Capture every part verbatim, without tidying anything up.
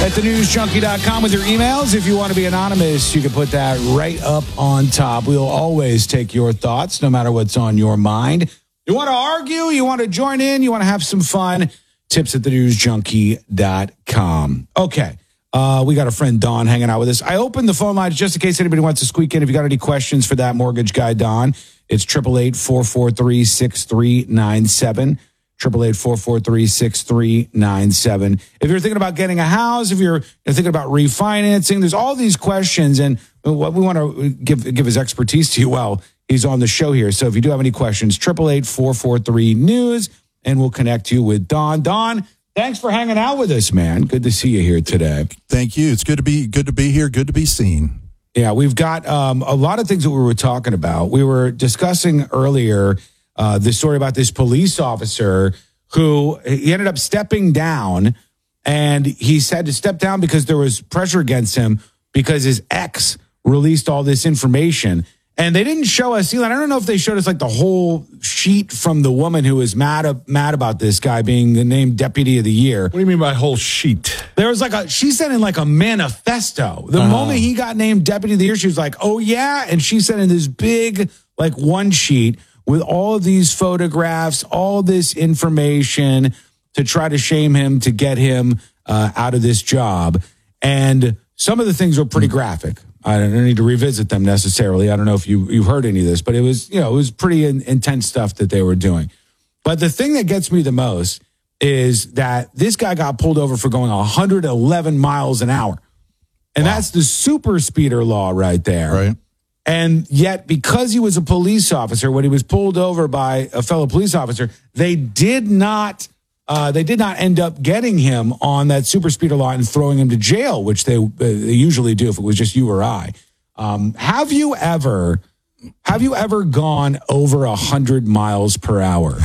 at the news junkie dot com with your emails. If you want to be anonymous, you can put that right up on top. We'll always take your thoughts, no matter what's on your mind. You want to argue? You want to join in? You want to have some fun? Tips at the news junkie dot com. Okay. Uh, we got a friend, Don, hanging out with us. I opened the phone lines just in case anybody wants to squeak in. If you got any questions for that mortgage guy, Don, it's eight eight eight, four four three, six three nine seven. eight eight eight, four four three, six three nine seven. If you're thinking about getting a house, if you're thinking about refinancing, there's all these questions. And what we want to give give his expertise to you while he's on the show here. So if you do have any questions, eight eight eight, four four three, news, and we'll connect you with Don. Don, thanks for hanging out with us, man. Good to see you here today. Thank you. It's good to be good to be here. Good to be seen. Yeah, we've got um, a lot of things that we were talking about. We were discussing earlier uh, the story about this police officer who he ended up stepping down, and he had to step down because there was pressure against him because his ex released all this information. And they didn't show us, Elon, I don't know if they showed us like the whole sheet from the woman who was mad, mad about this guy being the named Deputy of the Year. What do you mean by whole sheet? There was like a, she sent in like a manifesto. The uh-huh. moment he got named Deputy of the Year, she was like, oh yeah. And she sent in this big, like one sheet with all of these photographs, all this information to try to shame him, to get him uh, out of this job. And some of the things were pretty graphic. I don't need to revisit them necessarily. I don't know if you, you've heard any of this, but it was, you know, it was pretty in, intense stuff that they were doing. But the thing that gets me the most is that this guy got pulled over for going one hundred eleven miles an hour. And wow. that's the super speeder law right there. Right. And yet, because he was a police officer, when he was pulled over by a fellow police officer, they did not Uh, they did not end up getting him on that super speeder law and throwing him to jail, which they, uh, they usually do if it was just you or I. Um, have you ever, have you ever gone over a hundred miles per hour?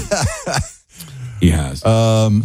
He has. Um,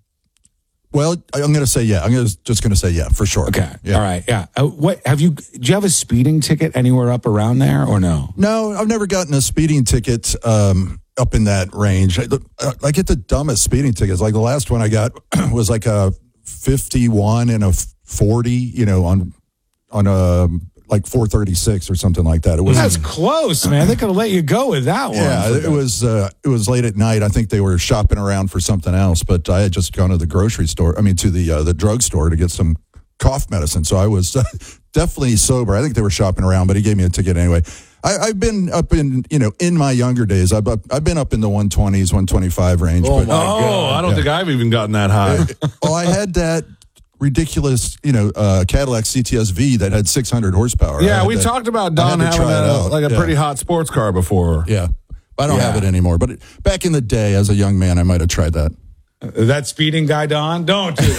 well, I'm going to say yeah. I'm gonna, just going to say yeah for sure. Okay. Yeah. All right. Yeah. Uh, what have you? Do you have a speeding ticket anywhere up around there or no? No, I've never gotten a speeding ticket. Um, up in that range. I, I get the dumbest speeding tickets. Like the last one I got was like a fifty-one and a forty, you know, on on a like four thirty-six or something like that. It was That's close, man. They could have let you go with that one. Yeah, it was uh, it was late at night. I think they were shopping around for something else, but I had just gone to the grocery store, I mean to the uh, the drugstore to get some cough medicine. So I was uh, definitely sober. I think they were shopping around, but he gave me a ticket anyway. I, I've been up in, you know, in my younger days, I've, I've been up in the one twenties, one twenty-five range. Oh, but, my God. Oh, I don't yeah. think I've even gotten that high. Well, I had that ridiculous, you know, uh, Cadillac C T S V that had six hundred horsepower. Yeah, we that, talked about Don having a, like a yeah. pretty hot sports car before. Yeah, I don't yeah. have it anymore. But it, back in the day, as a young man, I might have tried that. Uh, that speeding guy, Don? Don't do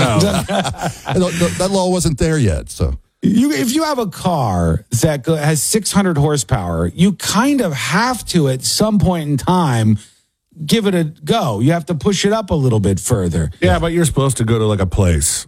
that. No. That law wasn't there yet, so. You, if you have a car that has six hundred horsepower, you kind of have to, at some point in time, give it a go. You have to push it up a little bit further. Yeah, but you're supposed to go to like a place.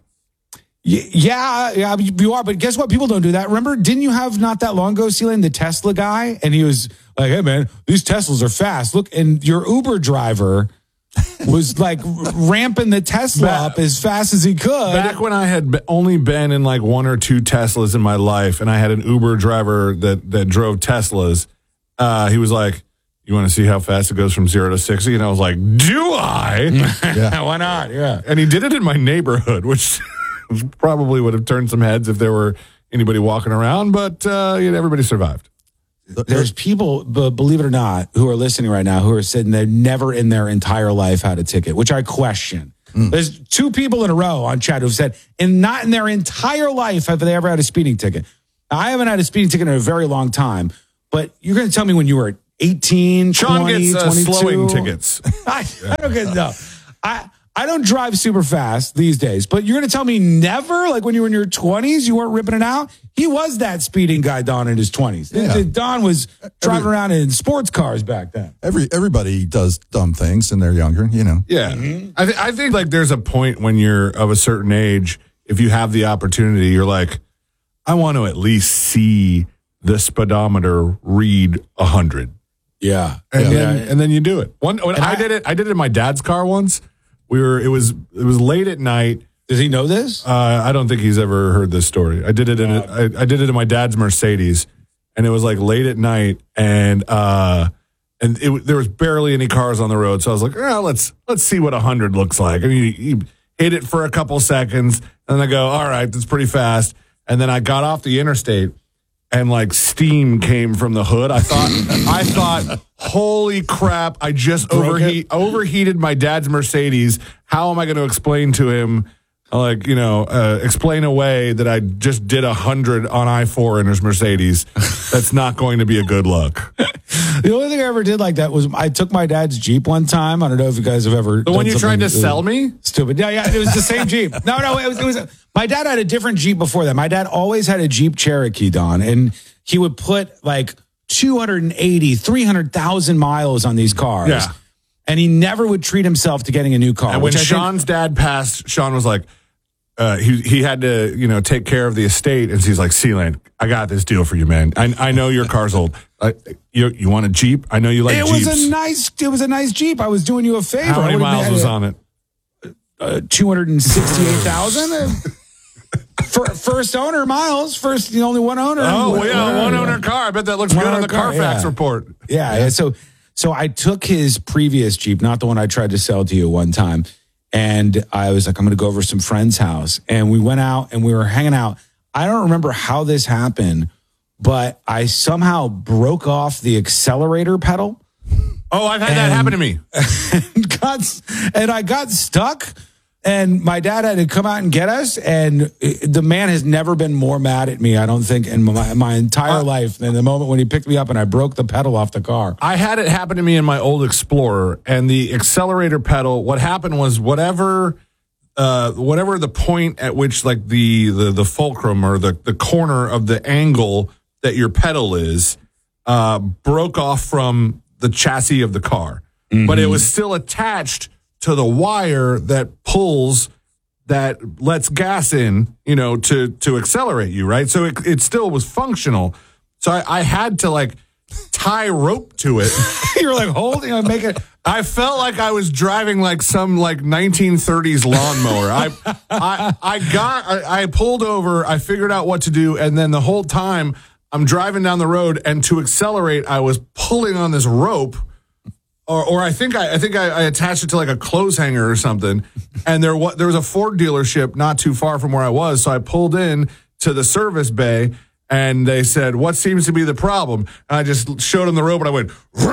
Yeah, yeah, you are. But guess what? People don't do that. Remember, didn't you have not that long ago, Celine, the Tesla guy? And he was like, hey, man, these Teslas are fast. Look, and your Uber driver was like ramping the Tesla back, up as fast as he could. Back when I had only been in like one or two Teslas in my life, and I had an Uber driver that, that drove Teslas, uh, he was like, you want to see how fast it goes from zero to sixty? And I was like, do I? Yeah. Why not? Yeah. And he did it in my neighborhood, which probably would have turned some heads if there were anybody walking around, but uh, you know, everybody survived. There's people, believe it or not, who are listening right now who are saying they've never in their entire life had a ticket, which I question. Mm. There's two people in a row on chat who've said, and not in their entire life have they ever had a speeding ticket. Now, I haven't had a speeding ticket in a very long time, but you're going to tell me when you were eighteen, Sean twenty, gets uh, slowing tickets. I, I don't get no. I I don't drive super fast these days, but you're going to tell me never, like when you were in your twenties, you weren't ripping it out? He was that speeding guy, Don, in his twenties. Yeah. Don was driving Every, around in sports cars back then. Every Everybody does dumb things and they're younger, you know. Yeah. Mm-hmm. I, th- I think like there's a point when you're of a certain age, if you have the opportunity, you're like, I want to at least see the speedometer read one hundred. Yeah. And, yeah. Then, and then you do it. One, when I, I did it, I did it in my dad's car once. We were, it was, it was late at night. Does he know this? Uh, I don't think he's ever heard this story. I did it in a, I, I did it in my dad's Mercedes, and it was like late at night, and uh, and it, there was barely any cars on the road. So I was like, oh, let's let's see what a hundred looks like. I mean, he hit it for a couple seconds, and I go, all right, that's pretty fast. And then I got off the interstate, and like steam came from the hood. I thought, I thought, holy crap! I just overheat overheated my dad's Mercedes. How am I going to explain to him? Like, you know, uh, explain away that I just did a hundred on I four in his Mercedes. That's not going to be a good look. The only thing I ever did like that was I took my dad's Jeep one time. I don't know if you guys have ever. The one you tried to sell me? Stupid. Yeah, yeah. It was the same Jeep. No, no. It was. It was. My dad had a different Jeep before that. My dad always had a Jeep Cherokee, Don, and he would put like two hundred eighty, three hundred thousand miles on these cars. Yeah. And he never would treat himself to getting a new car. And when which I Sean's think, dad passed, Sean was like, uh, he he had to, you know, take care of the estate. And he's like, Sealand, I got this deal for you, man. I I know your car's old. Uh, you you want a Jeep? I know you like it Jeeps. was a nice. It was a nice Jeep. I was doing you a favor. How many miles was it, on it? Uh, two hundred and sixty-eight thousand. First owner miles. First, the only one owner. Oh, well, yeah, one owner car. I bet that looks One good on owner the car, Carfax yeah. report. Yeah, yeah. So, so I took his previous Jeep, not the one I tried to sell to you one time, and I was like, I'm going to go over to some friend's house, and we went out and we were hanging out. I don't remember how this happened, but I somehow broke off the accelerator pedal. Oh, I've had and, that happen to me. And, got, and I got stuck. And my dad had to come out and get us, and the man has never been more mad at me, I don't think, in my, my entire uh, life than the moment when he picked me up and I broke the pedal off the car. I had it happen to me in my old Explorer, and the accelerator pedal, what happened was whatever uh, whatever the point at which like the, the, the fulcrum or the, the corner of the angle that your pedal is uh, broke off from the chassis of the car. Mm-hmm. But it was still attached to the wire that pulls, that lets gas in, you know, to to accelerate you, right? So it, it still was functional. So I, I had to like tie rope to it. You were like holding it, make it. I felt like I was driving like some like nineteen thirties lawnmower. I I I got I, I pulled over. I figured out what to do, and then the whole time I'm driving down the road, and to accelerate, I was pulling on this rope. Or, or I think I, I think I, I attached it to like a clothes hanger or something, and there was there was a Ford dealership not too far from where I was, so I pulled in to the service bay, and they said, "What seems to be the problem?" And I just showed them the rope, and I went.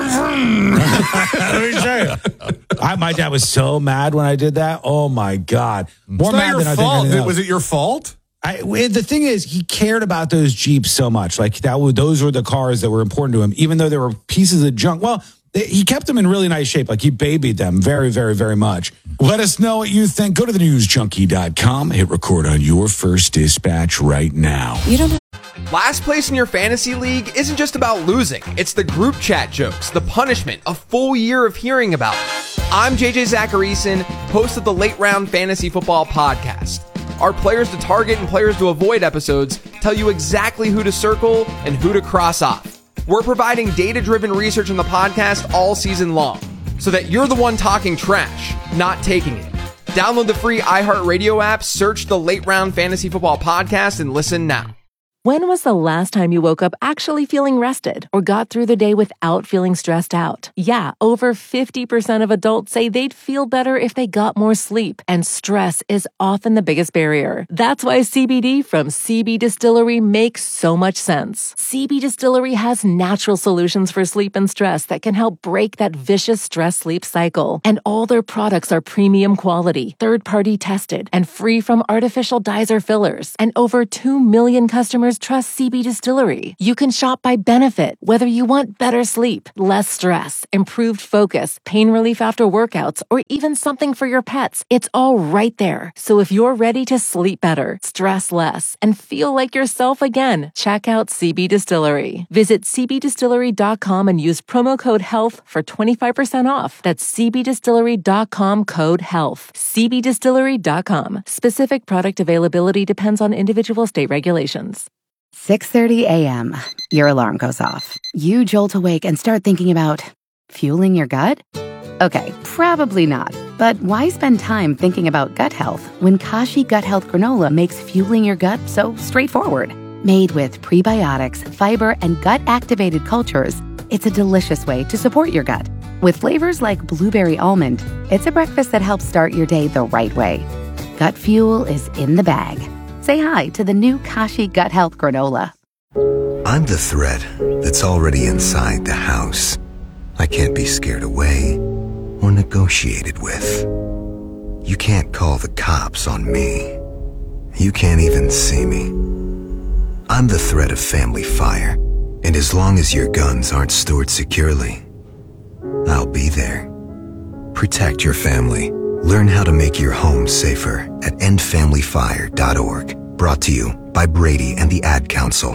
Let me tell you, I, my dad was so mad when I did that. Oh my God, more it's not mad your than fault. I think. Was it your fault? I, the thing is, he cared about those Jeeps so much. Like that, those were the cars that were important to him, even though they were pieces of junk. Well. He kept them in really nice shape. Like he babied them very, very, very much. Let us know what you think. Go to the news junkie dot com. Hit record on your first dispatch right now. You don't know. Last place in your fantasy league isn't just about losing. It's the group chat jokes, the punishment, a full year of hearing about it. I'm J J Zacharyson, host of the Late Round Fantasy Football Podcast. Our players to target and players to avoid episodes tell you exactly who to circle and who to cross off. We're providing data-driven research on the podcast all season long, so that you're the one talking trash, not taking it. Download the free iHeartRadio app, search the Late Round Fantasy Football Podcast, and listen now. When was the last time you woke up actually feeling rested or got through the day without feeling stressed out? Yeah, over fifty percent of adults say they'd feel better if they got more sleep, and stress is often the biggest barrier. That's why C B D from C B Distillery makes so much sense. C B Distillery has natural solutions for sleep and stress that can help break that vicious stress-sleep cycle. And all their products are premium quality, third-party tested, and free from artificial dyes or fillers. And over two million customers trust C B Distillery. You can shop by benefit, whether you want better sleep, less stress, improved focus, pain relief after workouts, or even something for your pets. It's all right there. So if you're ready to sleep better, stress less, and feel like yourself again, check out C B Distillery. Visit c b distillery dot com and use promo code HEALTH for twenty-five percent off. That's c b distillery dot com code HEALTH. c b distillery dot com. Specific product availability depends on individual state regulations. six thirty a.m. Your alarm goes off. You jolt awake and start thinking about fueling your gut? Okay, probably not. But why spend time thinking about gut health when Kashi Gut Health Granola makes fueling your gut so straightforward? Made with prebiotics, fiber, and gut-activated cultures, it's a delicious way to support your gut. With flavors like blueberry almond, it's a breakfast that helps start your day the right way. Gut fuel is in the bag. Say hi to the new Kashi Gut Health Granola. I'm the threat that's already inside the house. I can't be scared away or negotiated with. You can't call the cops on me. You can't even see me. I'm the threat of family fire, and as long as your guns aren't stored securely, I'll be there. Protect your family. Learn how to make your home safer at end family fire dot org. Brought to you by Brady and the Ad Council.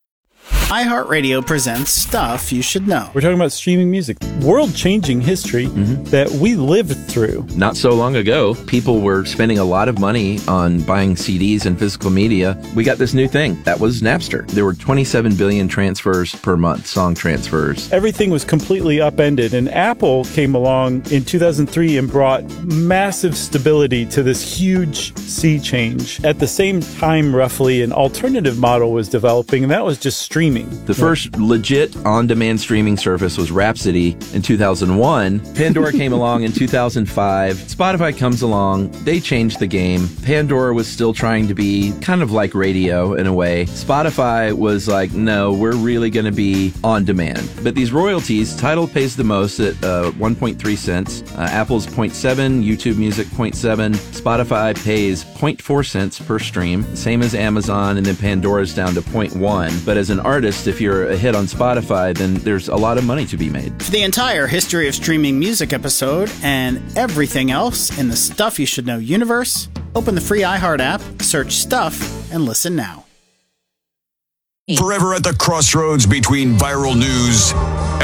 iHeartRadio presents Stuff You Should Know. We're talking about streaming music, world-changing history mm-hmm. that we lived through. Not so long ago, people were spending a lot of money on buying C Ds and physical media. We got this new thing. That was Napster. There were twenty-seven billion transfers per month, song transfers. Everything was completely upended, and Apple came along in two thousand three and brought massive stability to this huge sea change. At the same time, roughly, an alternative model was developing, and that was just streaming. The first legit on-demand streaming service was Rhapsody in two thousand one. Pandora came along in two thousand five. Spotify comes along. They changed the game. Pandora was still trying to be kind of like radio in a way. Spotify was like, no, we're really going to be on demand. But these royalties, Tidal pays the most at uh, one point three cents. Uh, Apple's zero point seven, YouTube Music zero point seven. Spotify pays zero point four cents per stream, same as Amazon, and then Pandora's down to zero point one. But as an artist, if you're a hit on Spotify, then there's a lot of money to be made. For the entire history of streaming music episode and everything else in the Stuff You Should Know universe, open the free iHeart app, search Stuff, and listen now. Forever at the crossroads between viral news